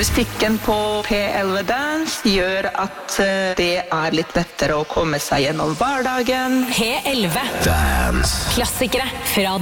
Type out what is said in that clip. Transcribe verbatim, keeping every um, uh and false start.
Musikken på P elleve Dance gjør at eh, det er litt lettere å komme seg gjennom hverdagen. P elleve Dance. Klassikere fra